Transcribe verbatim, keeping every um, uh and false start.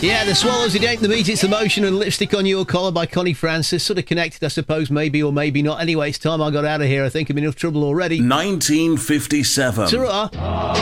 Yeah, the Swallows, It Ain't the Beat, It's the Motion, and Lipstick on Your Collar by Connie Francis. Sort of connected, I suppose, maybe or maybe not. Anyway, it's time I got out of here. I think I'm in enough trouble already. nineteen fifty-seven. Ta-ra.